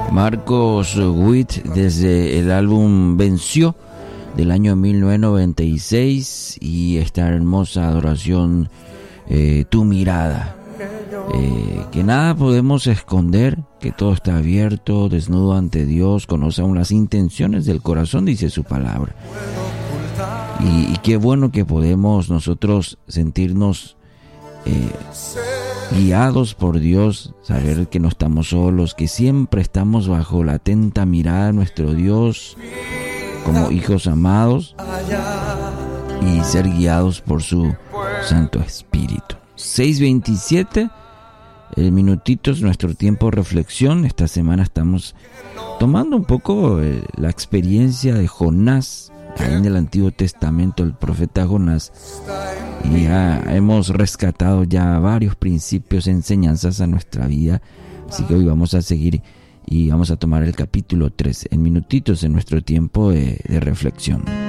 Marcos Witt, desde el álbum Venció del año 1996, y esta hermosa adoración, Tu mirada, que nada podemos esconder, que todo está abierto, desnudo ante Dios, conoce aún las intenciones del corazón, dice su palabra. Y qué bueno que podemos nosotros sentirnos guiados por Dios, saber que no estamos solos, que siempre estamos bajo la atenta mirada de nuestro Dios como hijos amados, y ser guiados por su Santo Espíritu. 6:27 minutitos, nuestro tiempo de reflexión. Esta semana estamos tomando un poco la experiencia de Jonás, ahí en el Antiguo Testamento, el profeta Jonás, y ya hemos rescatado ya varios principios, enseñanzas a nuestra vida. Así que hoy vamos a seguir y vamos a tomar el capítulo 3 en minutitos en nuestro tiempo de reflexión.